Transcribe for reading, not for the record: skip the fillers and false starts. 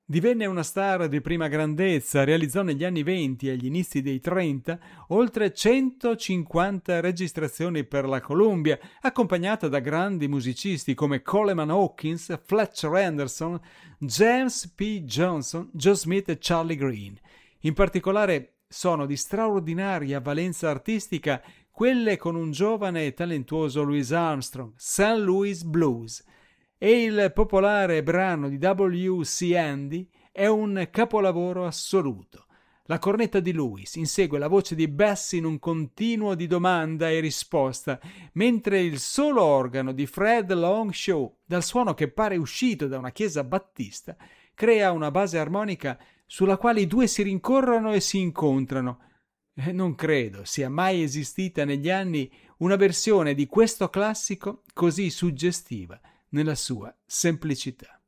Divenne una star di prima grandezza, realizzò negli anni 20 e agli inizi dei 30 oltre 150 registrazioni per la Columbia, accompagnata da grandi musicisti come Coleman Hawkins, Fletcher Henderson, James P. Johnson, Joe Smith e Charlie Green. In particolare sono di straordinaria valenza artistica quelle con un giovane e talentuoso Louis Armstrong, St. Louis Blues, e il popolare brano di W.C. Handy è un capolavoro assoluto. La cornetta di Louis insegue la voce di Bessie in un continuo di domanda e risposta, mentre il solo organo di Fred Longshaw, dal suono che pare uscito da una chiesa battista, crea una base armonica sulla quale i due si rincorrono e si incontrano. Non credo sia mai esistita negli anni una versione di questo classico così suggestiva nella sua semplicità.